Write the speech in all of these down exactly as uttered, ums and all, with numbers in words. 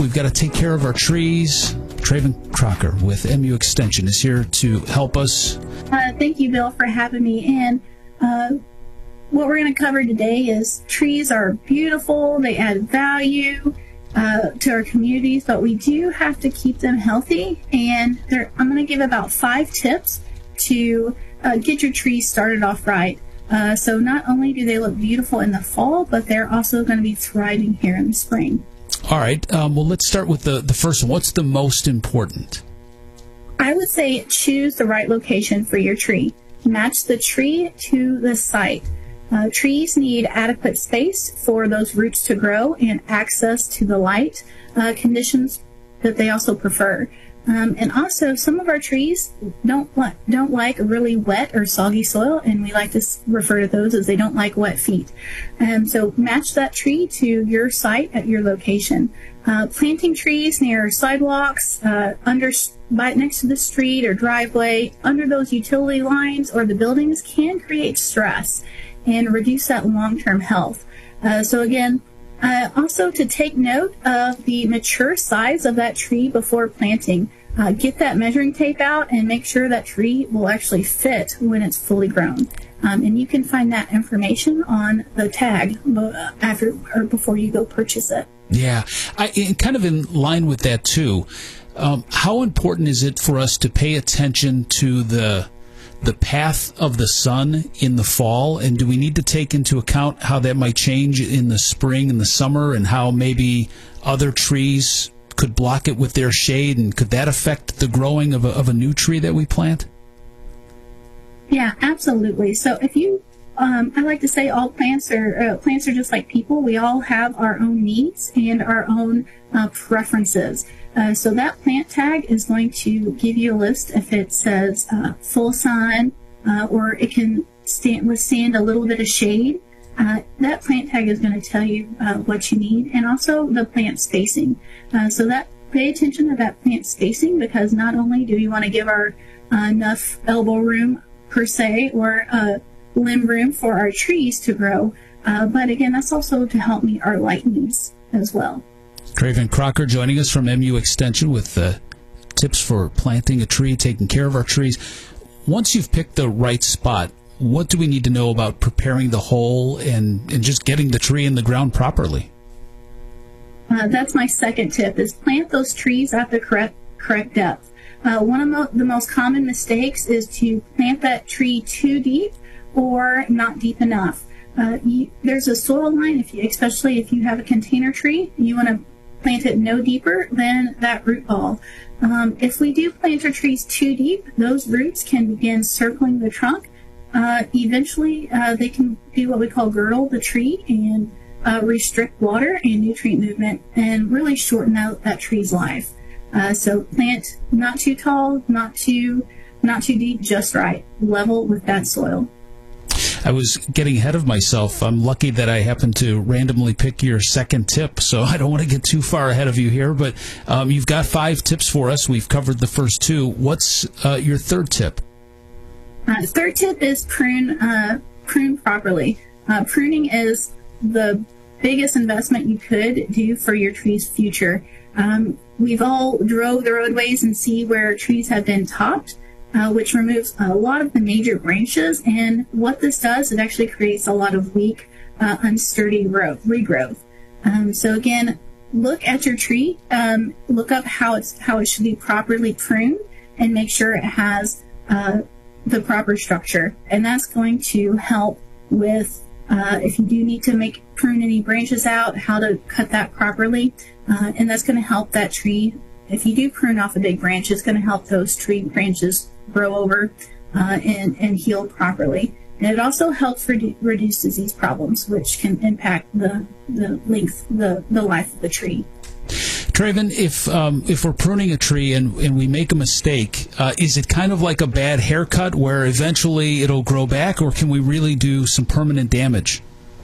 we've got to take care of our trees. Traven Crocker with M U Extension is here to help us. Uh, thank you, Bill, for having me in. Uh, what we're going to cover today is trees are beautiful. They add value uh, to our communities, but we do have to keep them healthy. And there, I'm going to give about five tips to uh, get your trees started off right. Uh, so not only do they look beautiful in the fall, but they're also going to be thriving here in the spring. All right. Um, well, let's start with the, the first one. What's the most important? I would say choose the right location for your tree. Match the tree to the site. Uh, trees need adequate space for those roots to grow and access to the light uh, conditions that they also prefer. Um, and also, some of our trees don't li- don't like really wet or soggy soil, and we like to s- refer to those as they don't like wet feet. Um, so match that tree to your site at your location. Uh, planting trees near sidewalks, uh, under by, next to the street or driveway, under those utility lines or the buildings can create stress and reduce that long-term health. Uh, so again, Uh, also, to take note of the mature size of that tree before planting. Uh, get that measuring tape out and make sure that tree will actually fit when it's fully grown. Um, and you can find that information on the tag after or before you go purchase it. Yeah, I, and kind of in line with that too. Um, how important is it for us to pay attention to the the path of the sun in the fall, and do we need to take into account how that might change in the spring and the summer, and how maybe other trees could block it with their shade, and could that affect the growing of a, of a new tree that we plant? Yeah, absolutely. So if you, um, I like to say all plants are uh, plants are just like people. We all have our own needs and our own uh, preferences. Uh, so that plant tag is going to give you a list if it says uh, full sun uh, or it can stand, withstand a little bit of shade. Uh, that plant tag is going to tell you uh, what you need, and also the plant spacing. Uh, so that pay attention to that plant spacing, because not only do we want to give our uh, enough elbow room per se or uh, limb room for our trees to grow, uh, but again, that's also to help meet our light needs as well. Traven Crocker joining us from M U Extension with uh, tips for planting a tree, taking care of our trees. Once you've picked the right spot, what do we need to know about preparing the hole and, and just getting the tree in the ground properly? Uh, that's my second tip, is plant those trees at the correct correct depth. Uh, one of mo- the most common mistakes is to plant that tree too deep or not deep enough. Uh, you, there's a soil line, if you, especially if you have a container tree, you want to plant it no deeper than that root ball. Um, if we do plant our trees too deep, those roots can begin circling the trunk. Uh, eventually, uh, they can do what we call girdle the tree and uh, restrict water and nutrient movement and really shorten out that tree's life. Uh, so plant not too tall, not too, not too deep, just right, level with that soil. I was getting ahead of myself. I'm lucky that I happened to randomly pick your second tip, so I don't want to get too far ahead of you here. But um, you've got five tips for us. We've covered the first two. What's uh, your third tip? Uh, third tip is prune uh, prune properly. Uh, pruning is the biggest investment you could do for your tree's future. Um, we've all drove the roadways and see where trees have been topped, Uh, which removes a lot of the major branches. And what this does, it actually creates a lot of weak, uh, unsturdy growth, regrowth. Um, so again, look at your tree, um, look up how it's how it should be properly pruned, and make sure it has uh, the proper structure. And that's going to help with uh, if you do need to make prune any branches out, how to cut that properly, uh, and that's going to help that tree. If you do prune off a big branch, it's going to help those tree branches grow over uh, and, and heal properly. And it also helps redu- reduce disease problems, which can impact the, the length, the, the life of the tree. Traven, if um, if we're pruning a tree and, and we make a mistake, uh, is it kind of like a bad haircut where eventually it'll grow back, or can we really do some permanent damage?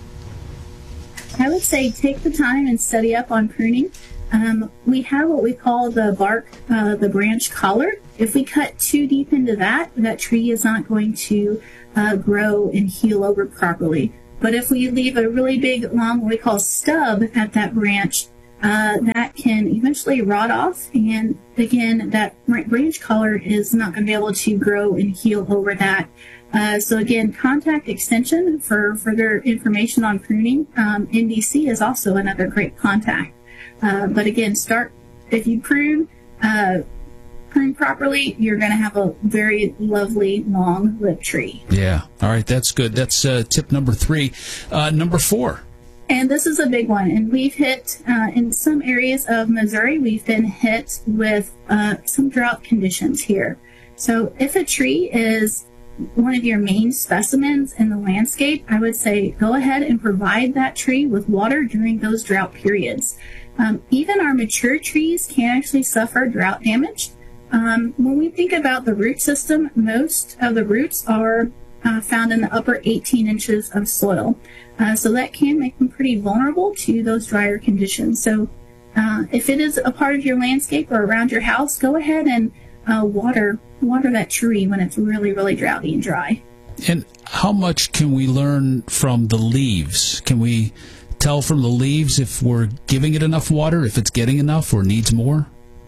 I would say take the time and study up on pruning. Um, we have what we call the bark, uh, the branch collar. If we cut too deep into that, that tree is not going to uh, grow and heal over properly. But if we leave a really big, long, what we call stub at that branch, uh, that can eventually rot off. And again, that branch collar is not going to be able to grow and heal over that. Uh, so again, contact Extension for further information on pruning. Um, N D C is also another great contact. Uh, but again, start, if you prune, uh, prune properly, you're going to have a very lovely long lived tree. Yeah. All right. That's good. That's uh, tip number three. Uh, number four. And this is a big one. And we've hit, uh, in some areas of Missouri, we've been hit with uh, some drought conditions here. So if a tree is one of your main specimens in the landscape, I would say go ahead and provide that tree with water during those drought periods. Um, even our mature trees can actually suffer drought damage. Um, when we think about the root system, most of the roots are uh, found in the upper eighteen inches of soil. Uh, so that can make them pretty vulnerable to those drier conditions. So uh, if it is a part of your landscape or around your house, go ahead and uh, water water that tree when it's really, really droughty and dry. And how much can we learn from the leaves? Can we tell from the leaves if we're giving it enough water, if it's getting enough or needs more?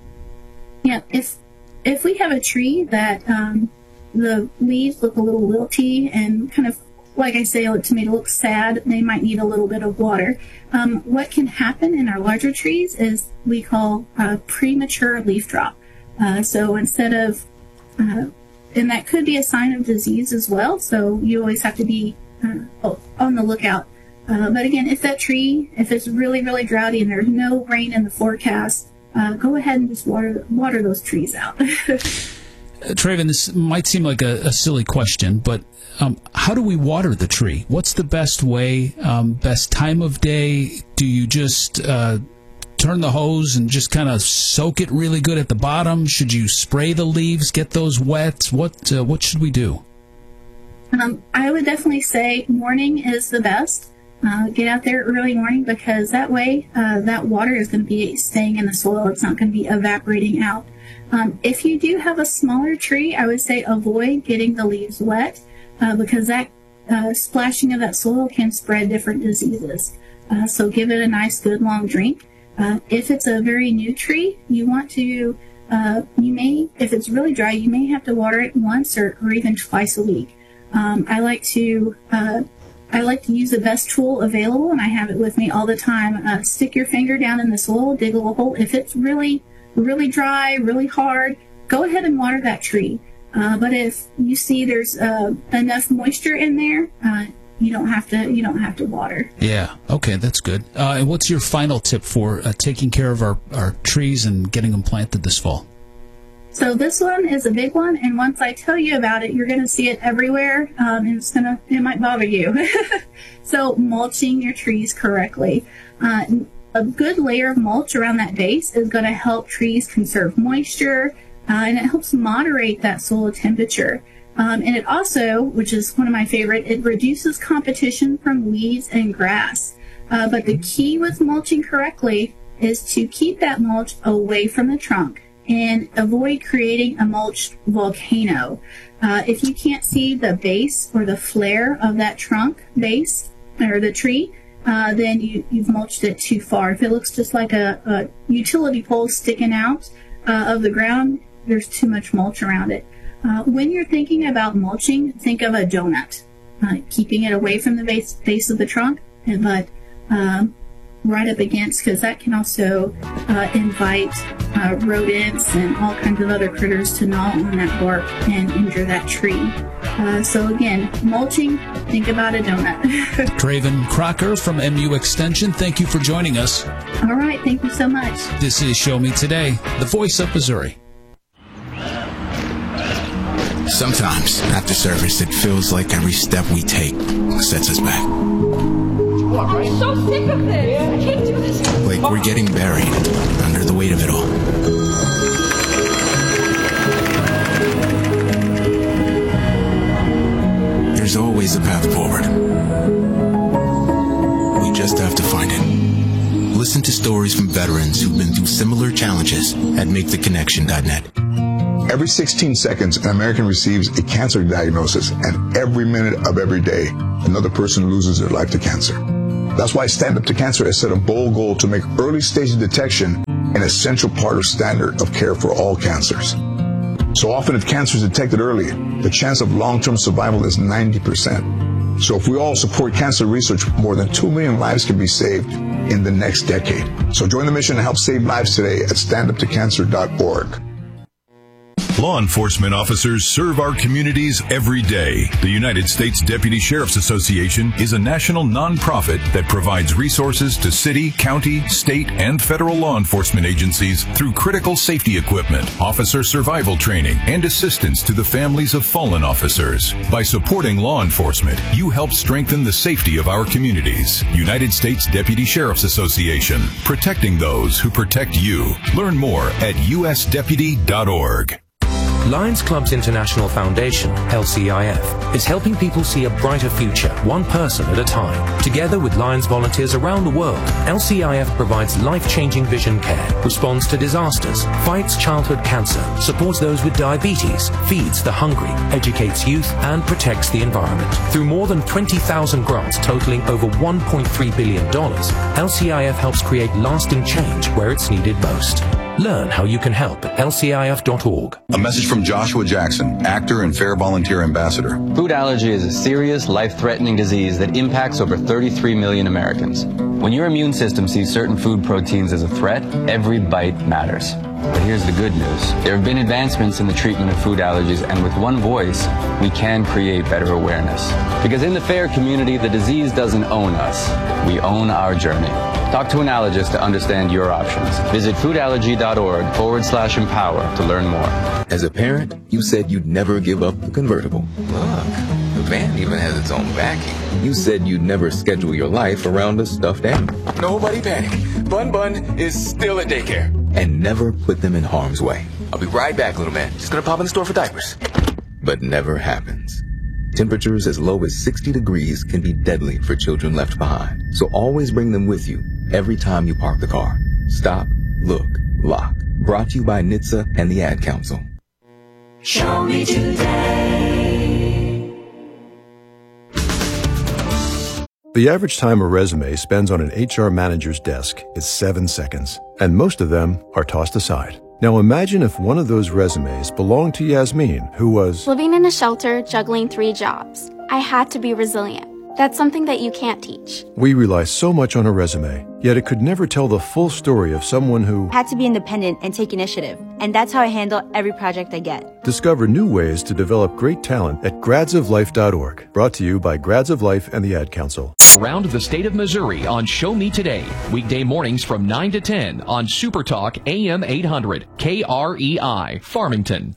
Yeah, if if we have a tree that um, the leaves look a little wilty and kind of, like I say, to me, it looks sad, they might need a little bit of water. Um, what can happen in our larger trees is we call uh, premature leaf drop. Uh, so instead of, uh, and that could be a sign of disease as well, so you always have to be uh, on the lookout. Uh, but again, if that tree, if it's really, really droughty and there's no rain in the forecast, uh, go ahead and just water water those trees out. Traven, this might seem like a, a silly question, but um, how do we water the tree? What's the best way, um, best time of day? Do you just uh, turn the hose and just kind of soak it really good at the bottom? Should you spray the leaves, get those wet? What uh, what should we do? Um, I would definitely say morning is the best. Uh, get out there early morning, because that way uh, that water is going to be staying in the soil. It's not going to be evaporating out. Um, if you do have a smaller tree, I would say avoid getting the leaves wet uh, because that uh, splashing of that soil can spread different diseases. Uh, so give it a nice, good, long drink. Uh, if it's a very new tree, you want to, uh, you may, if it's really dry, you may have to water it once or, or even twice a week. Um, I like to uh, I like to use the best tool available, and I have it with me all the time. Uh, stick your finger down in the soil, dig a little hole. If it's really, really dry, really hard, go ahead and water that tree. Uh, but if you see there's uh, enough moisture in there, uh, you don't have to. You don't have to water. Yeah. Okay, that's good. Uh, and what's your final tip for uh, taking care of our, our trees and getting them planted this fall? So this one is a big one, and once I tell you about it, you're going to see it everywhere, um, and it's gonna, it might bother you. So mulching your trees correctly. Uh, a good layer of mulch around that base is going to help trees conserve moisture, uh, and it helps moderate that soil temperature. Um, and it also, which is one of my favorite, it reduces competition from weeds and grass. Uh, but the key with mulching correctly is to keep that mulch away from the trunk and avoid creating a mulched volcano. Uh, if you can't see the base or the flare of that trunk base or the tree, uh, then you, you've mulched it too far. If it looks just like a, a utility pole sticking out uh, of the ground, there's too much mulch around it. Uh, when you're thinking about mulching, think of a donut, uh, keeping it away from the base, base of the trunk, but um, right up against, because that can also uh, invite uh, rodents and all kinds of other critters to gnaw on that bark and injure that tree. Uh, so again, mulching, think about a donut. Traven Crocker from M U Extension, thank you for joining us. All right, thank you so much. This is Show Me Today, the voice of Missouri. Sometimes, after service, it feels like every step we take sets us back. I'm so sick of this. I can't do this. Like we're getting buried under the weight of it all. There's always a path forward. We just have to find it. Listen to stories from veterans who've been through similar challenges at make the connection dot net. Every sixteen seconds, an American receives a cancer diagnosis, and every minute of every day, another person loses their life to cancer. That's why Stand Up to Cancer has set a bold goal to make early stage detection an essential part of standard of care for all cancers. So often if cancer is detected early, the chance of long-term survival is ninety percent. So if we all support cancer research, more than two million lives can be saved in the next decade. So join the mission to help save lives today at stand up to cancer dot org. Law enforcement officers serve our communities every day. The United States Deputy Sheriff's Association is a national nonprofit that provides resources to city, county, state, and federal law enforcement agencies through critical safety equipment, officer survival training, and assistance to the families of fallen officers. By supporting law enforcement, you help strengthen the safety of our communities. United States Deputy Sheriff's Association, protecting those who protect you. Learn more at u s deputy dot org. Lions Club's International Foundation, L C I F, is helping people see a brighter future, one person at a time. Together with Lions volunteers around the world, L C I F provides life-changing vision care, responds to disasters, fights childhood cancer, supports those with diabetes, feeds the hungry, educates youth, and protects the environment. Through more than twenty thousand grants totaling over one point three billion dollars, L C I F helps create lasting change where it's needed most. Learn how you can help at L C I F dot org. A message from Joshua Jackson, actor and Fair Volunteer Ambassador. Food allergy is a serious, life-threatening disease that impacts over thirty-three million Americans. When your immune system sees certain food proteins as a threat, every bite matters. But here's the good news. There have been advancements in the treatment of food allergies, and with one voice, we can create better awareness. Because in the FAIR community, the disease doesn't own us. We own our journey. Talk to an allergist to understand your options. Visit foodallergy.org forward slash empower to learn more. As a parent, you said you'd never give up the convertible. Look, the van even has its own backing. You said you'd never schedule your life around a stuffed animal. Nobody panic. Bun Bun is still at daycare. And never put them in harm's way. I'll be right back, little man. Just gonna pop in the store for diapers. But never happens. Temperatures as low as sixty degrees can be deadly for children left behind. So always bring them with you every time you park the car. Stop, look, lock. Brought to you by N H T S A and the Ad Council. Show me today. The average time a resume spends on an H R manager's desk is seven seconds, and most of them are tossed aside. Now imagine if one of those resumes belonged to Yasmin, who was living in a shelter, juggling three jobs. I had to be resilient. That's something that you can't teach. We rely so much on a resume, yet it could never tell the full story of someone who had to be independent and take initiative. And that's how I handle every project I get. Discover new ways to develop great talent at grads of life dot org. Brought to you by Grads of Life and the Ad Council. Around the state of Missouri on Show Me Today. Weekday mornings from nine to ten on Super Talk A M eight hundred K R E I, Farmington.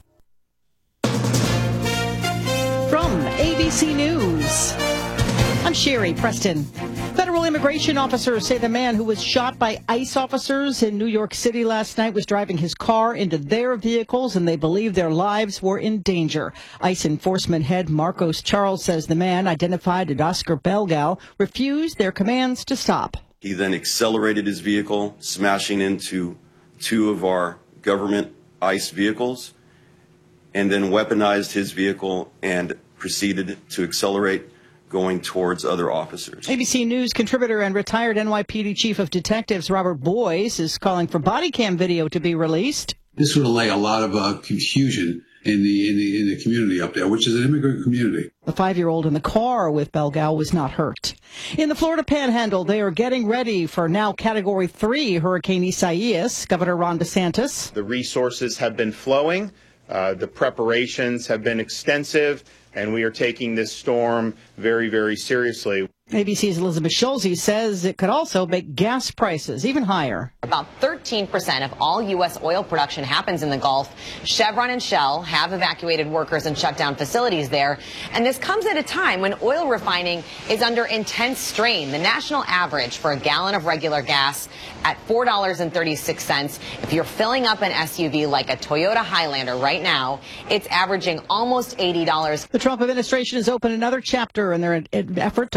From A B C News, I'm Sherry Preston. Federal immigration officers say the man who was shot by ICE officers in New York City last night was driving his car into their vehicles, and they believe their lives were in danger. ICE enforcement head Marcos Charles says the man, identified as Oscar Belgal, refused their commands to stop. He then accelerated his vehicle, smashing into two of our government ICE vehicles, and then weaponized his vehicle and proceeded to accelerate, going towards other officers. A B C News contributor and retired N Y P D Chief of Detectives Robert Boyce is calling for body cam video to be released. This would allay a lot of uh, confusion in the, in the in the community up there, which is an immigrant community. The five-year-old in the car with Belgal was not hurt. In the Florida Panhandle, they are getting ready for now Category three Hurricane Isaias. Governor Ron DeSantis. The resources have been flowing. Uh, the preparations have been extensive, and we are taking this storm very, very seriously. A B C's Elizabeth Schulze says it could also make gas prices even higher. About thirteen percent of all U S oil production happens in the Gulf. Chevron and Shell have evacuated workers and shut down facilities there. And this comes at a time when oil refining is under intense strain. The national average for a gallon of regular gas at four dollars and thirty-six cents. If you're filling up an S U V like a Toyota Highlander right now, it's averaging almost eighty dollars. The Trump administration has opened another chapter in their effort to fire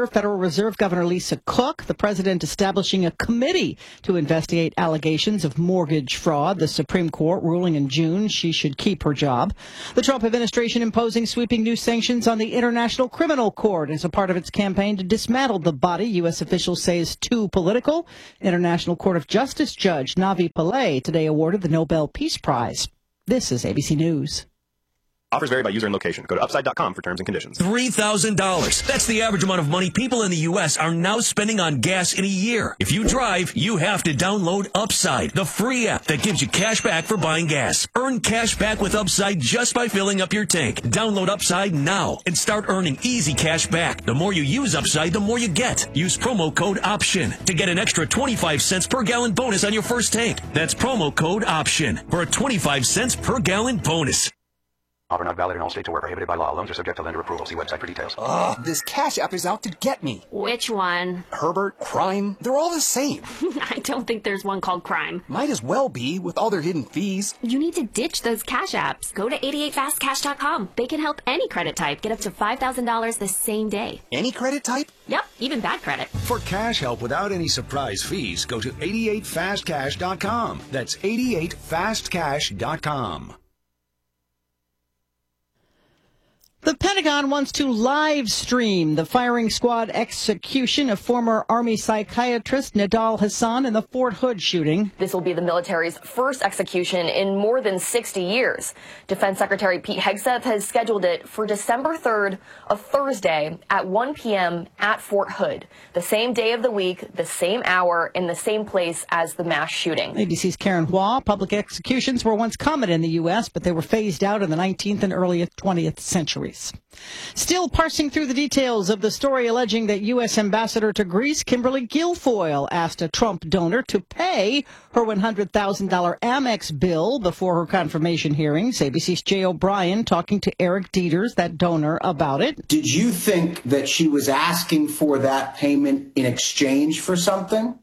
Reserve, Federal Reserve Governor Lisa Cook, the president establishing a committee to investigate allegations of mortgage fraud. The Supreme Court ruling in June she should keep her job. The Trump administration imposing sweeping new sanctions on the International Criminal Court as a part of its campaign to dismantle the body U S officials say is too political. International Court of Justice Judge Navi Pillay today awarded the Nobel Peace Prize. This is A B C News. Offers vary by user and location. Go to upside dot com for terms and conditions. three thousand dollars. That's the average amount of money people in the U S are now spending on gas in a year. If you drive, you have to download Upside, the free app that gives you cash back for buying gas. Earn cash back with Upside just by filling up your tank. Download Upside now and start earning easy cash back. The more you use Upside, the more you get. Use promo code OPTION to get an extra twenty-five cents per gallon bonus on your first tank. That's promo code OPTION for a twenty-five cents per gallon bonus. Offer not valid in all states or where prohibited by law. Loans are subject to lender approval. See website for details. Ugh, this Cash App is out to get me. Which one? Herbert, Crime, they're all the same. I don't think there's one called Crime. Might as well be, with all their hidden fees. You need to ditch those Cash Apps. Go to eighty-eight fast cash dot com. They can help any credit type get up to five thousand dollars the same day. Any credit type? Yep, even bad credit. For cash help without any surprise fees, go to eighty-eight fast cash dot com. That's eighty-eight fast cash dot com. The Pentagon wants to live stream the firing squad execution of former Army psychiatrist Nidal Hasan in the Fort Hood shooting. This will be the military's first execution in more than sixty years. Defense Secretary Pete Hegseth has scheduled it for December third, a Thursday, at one p.m. at Fort Hood, the same day of the week, the same hour, in the same place as the mass shooting. A B C's Karen Hua. Public executions were once common in the U S, but they were phased out in the nineteenth and early twentieth centuries. Still parsing through the details of the story alleging that U S Ambassador to Greece Kimberly Guilfoyle asked a Trump donor to pay her one hundred thousand dollars Amex bill before her confirmation hearings. A B C's Jay O'Brien talking to Eric Dieters, that donor, about it. Did you think that she was asking for that payment in exchange for something?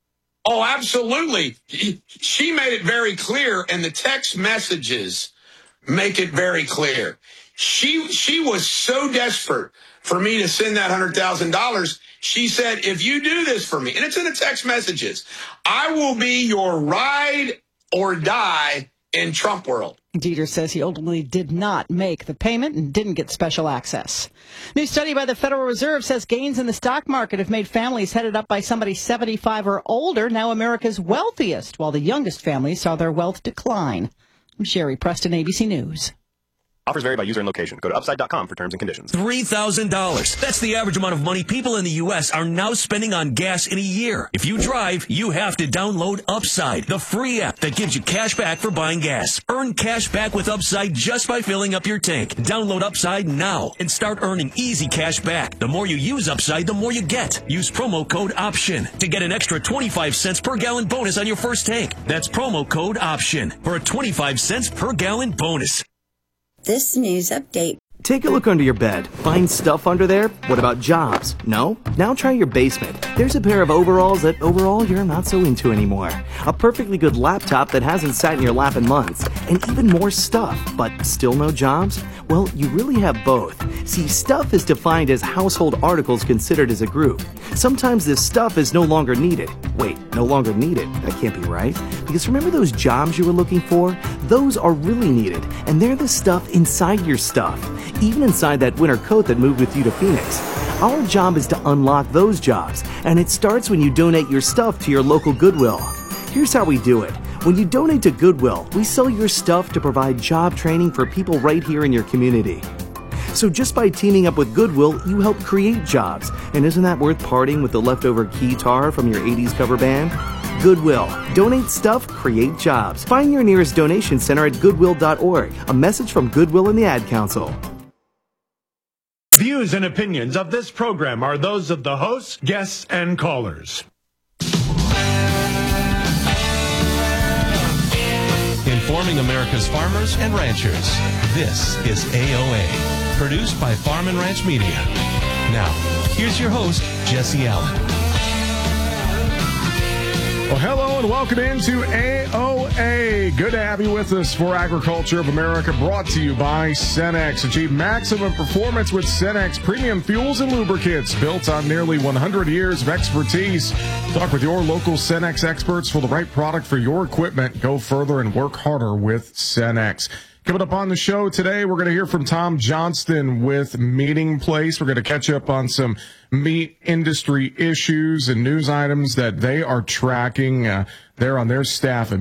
Oh, absolutely. She made it very clear, and the text messages make it very clear. She she was so desperate for me to send that one hundred thousand dollars. She said, if you do this for me, and it's in the text messages, I will be your ride or die in Trump world. Dieter says he ultimately did not make the payment and didn't get special access. New study by the Federal Reserve says gains in the stock market have made families headed up by somebody seventy-five or older now America's wealthiest, while the youngest families saw their wealth decline. I'm Sherry Preston, A B C News. Offers vary by user and location. Go to upside dot com for terms and conditions. three thousand dollars. That's the average amount of money people in the U S are now spending on gas in a year. If you drive, you have to download Upside, the free app that gives you cash back for buying gas. Earn cash back with Upside just by filling up your tank. Download Upside now and start earning easy cash back. The more you use Upside, the more you get. Use promo code OPTION to get an extra twenty-five cents per gallon bonus on your first tank. That's promo code OPTION for a twenty-five cents per gallon bonus. This news update. Take a look under your bed. Find stuff under there? What about jobs? No? Now try your basement. There's a pair of overalls that overall you're not so into anymore. A perfectly good laptop that hasn't sat in your lap in months. And even more stuff, but still no jobs? Well, you really have both. See, stuff is defined as household articles considered as a group. Sometimes this stuff is no longer needed. Wait, no longer needed? That can't be right. Because remember those jobs you were looking for? Those are really needed, and they're the stuff inside your stuff. Even inside that winter coat that moved with you to Phoenix. Our job is to unlock those jobs, and it starts when you donate your stuff to your local Goodwill. Here's how we do it. When you donate to Goodwill, we sell your stuff to provide job training for people right here in your community. So just by teaming up with Goodwill, you help create jobs. And isn't that worth parting with the leftover guitar from your eighties cover band? Goodwill. Donate stuff, create jobs. Find your nearest donation center at goodwill dot org. A message from Goodwill and the Ad Council. Views and opinions of this program are those of the hosts, guests, and callers. Informing America's farmers and ranchers. This is A O A, produced by Farm and Ranch Media. Now, here's your host, Jesse Allen. Well, hello and welcome into A O A. Good to have you with us for Agriculture of America, brought to you by Cenex. Achieve maximum performance with Cenex premium fuels and lubricants, built on nearly one hundred years of expertise. Talk with your local Cenex experts for the right product for your equipment. Go further and work harder with Cenex. Coming up on the show today, we're going to hear from Tom Johnston with Meeting Place. We're going to catch up on some meat industry issues and news items that they are tracking uh, there on their staff.